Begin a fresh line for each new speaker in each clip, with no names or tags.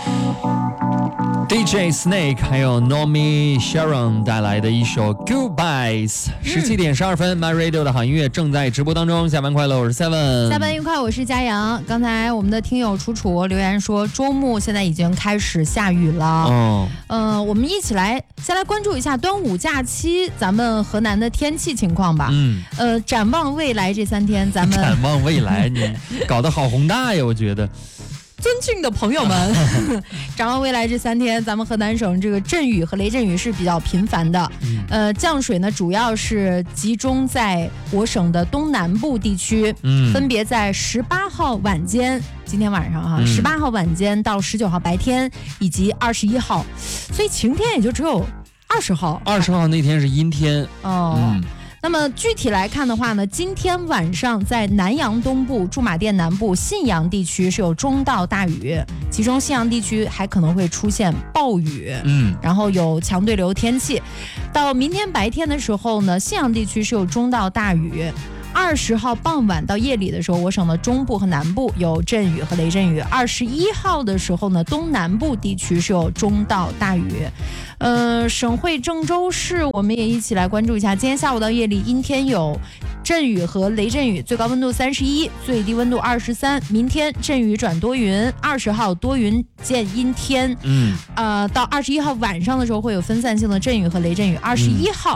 DJ Snake 还有 Nomi Sharon 带来的一首 Goodbyes。17点12分 My Radio 的好音乐正在直播当中。下班快乐，我是 Seven。
下班愉快，我是佳阳。刚才我们的听友楚楚留言说，周末现在已经开始下雨了。我们一起先来关注一下端午假期咱们河南的天气情况吧。展望未来这3天，咱们
展望未来，你搞得好宏大呀，我觉得。
尊敬的朋友们，展望未来这3天，咱们河南省这个阵雨和雷阵雨是比较频繁的。降水呢主要是集中在我省的东南部地区，分别在18号晚间，今天晚上18号晚间到19号白天，以及21号，所以晴天也就只有20号。
20号那天是阴天。
那么具体来看的话呢，今天晚上在南阳东部、驻马店南部、信阳地区是有中到大雨，其中信阳地区还可能会出现暴雨，然后有强对流天气。到明天白天的时候呢，信阳地区是有中到大雨。20号傍晚到夜里的时候，我省的中部和南部有阵雨和雷阵雨。21号的时候呢，东南部地区是有中到大雨。省会郑州市我们也一起来关注一下，今天下午到夜里阴天有阵雨和雷阵雨，最高温度31，最低温度23。明天阵雨转多云，20号多云见阴天。到21号晚上的时候会有分散性的阵雨和雷阵雨。21号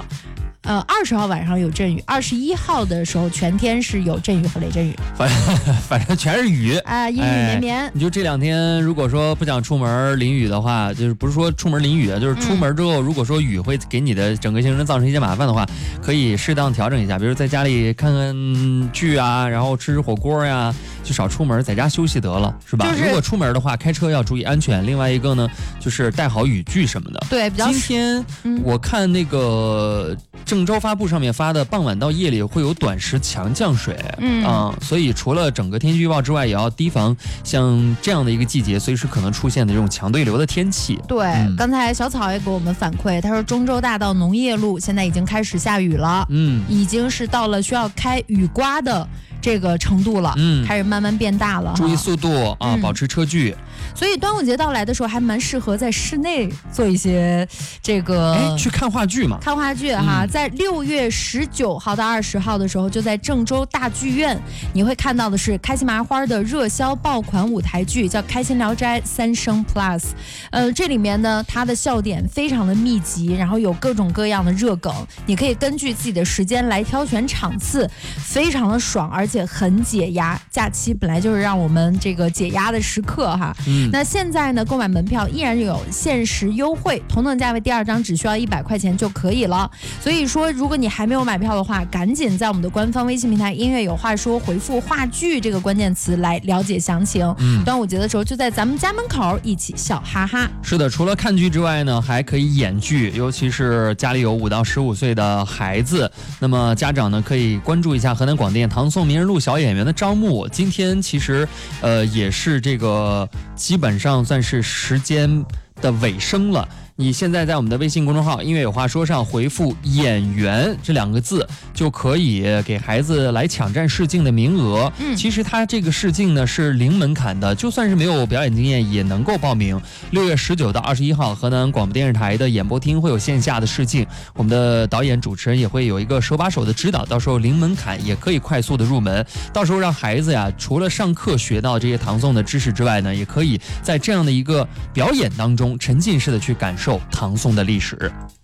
20号晚上有阵雨，21号的时候全天是有阵雨和雷阵雨，
反正全是雨
阴雨绵绵。
你就这2天，如果说不想出门淋雨的话，就是不是说出门淋雨啊，就是出门之后，如果说雨会给你的整个行程造成一些麻烦的话，可以适当调整一下，比如在家里看看剧啊，然后吃吃火锅呀，就少出门，在家休息得了，是吧？如果出门的话，开车要注意安全。另外一个呢，就是带好雨具什么的。
对，比较。
今天我看那个郑州发布上面发的，傍晚到夜里会有短时强降水，所以除了整个天气预报之外，也要提防像这样的一个季节随时可能出现的这种强对流的天气。
对，刚才小草也给我们反馈，他说中州大道农业路现在已经开始下雨了，已经是到了需要开雨刮的这个程度了，开始慢慢变大了，
注意速度啊，保持车距。
所以端午节到来的时候，还蛮适合在室内做一些这个
去看话剧嘛。
看话剧哈，在6月19号到20号的时候，就在郑州大剧院，你会看到的是开心麻花的热销爆款舞台剧，叫《开心聊斋3生 Plus》。这里面呢，它的笑点非常的密集，然后有各种各样的热梗，你可以根据自己的时间来挑选场次，非常的爽，而且很解压。假期本来就是让我们这个解压的时刻哈。那现在呢，购买门票依然有限时优惠，同等价位第2张只需要100块钱就可以了。所以说，如果你还没有买票的话，赶紧在我们的官方微信平台音乐有话说回复话剧这个关键词来了解详情。端午节的时候就在咱们家门口一起笑哈哈。
是的，除了看剧之外呢，还可以演剧，尤其是家里有5到15岁的孩子，那么家长呢可以关注一下河南广电唐宋名人录小演员的招募。今天其实也是这个基本上算是时间的尾声了。你现在在我们的微信公众号音乐有话说上回复演员这2个字，就可以给孩子来抢占试镜的名额。其实他这个试镜呢是零门槛的，就算是没有表演经验也能够报名。6月19到21号，河南广播电视台的演播厅会有线下的试镜，我们的导演主持人也会有一个手把手的指导，到时候零门槛也可以快速的入门。到时候让孩子呀，除了上课学到这些唐宋的知识之外呢，也可以在这样的一个表演当中沉浸式的去感受唐宋的历史。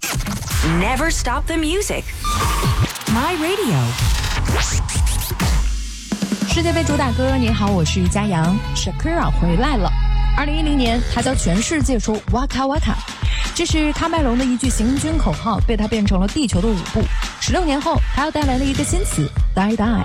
Never stop the music. My Radio.
世界杯主打歌，你好，我是佳阳。 Shakira 回来了。2010年，他将全世界说 Waka Waka， 这是喀麦隆的一句行军口号，被他变成了地球的舞步。16年后，他又带来了一个新词 Die Die。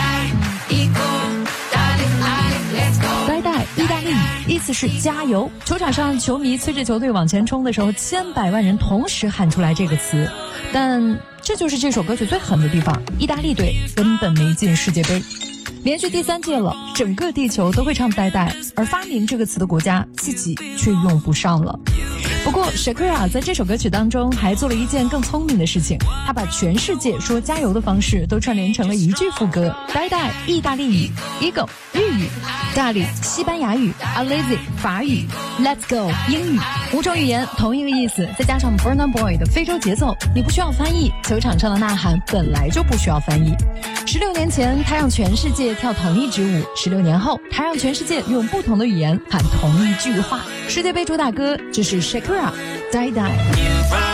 Die Die 意大利语，意思是加油。球场上球迷催着球队往前冲的时候，千百万人同时喊出来这个词。但这就是这首歌曲最狠的地方，意大利队根本没进世界杯。连续第3届了，整个地球都会唱呆呆，而发明这个词的国家自己却用不上了。 不过 Shakira 在这首歌曲当中还做了一件更聪明的事情，她把全世界说加油的方式都串联成了一句副歌。呆呆意大利语， Ego 日语， Dali 西班牙语， Alizi 法语， Let's Go 英语，5种语言同一个意思，再加上 Burna Boy 的非洲节奏，你不需要翻译，球场上的呐喊本来就不需要翻译。16年前他让全世界跳同一支舞，16年后他让全世界用不同的语言喊同一句话。世界杯主打歌，这是 Shakira Die Die。